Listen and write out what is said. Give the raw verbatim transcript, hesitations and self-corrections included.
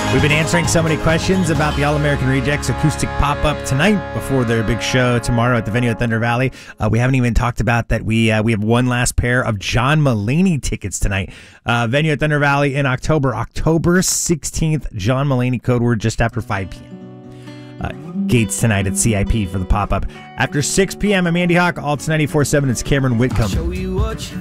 We've been answering so many questions about the All-American Rejects acoustic pop-up tonight before their big show tomorrow at the venue at Thunder Valley. Uh, we haven't even talked about that we uh, we have one last pair of John Mulaney tickets tonight. Uh, venue at Thunder Valley in October, October sixteenth. John Mulaney, code word just after five p.m. Uh, gates tonight at C I P for the pop-up. After six p.m., I'm Andy Hawk, Alts ninety-four point seven. It's Cameron Whitcomb.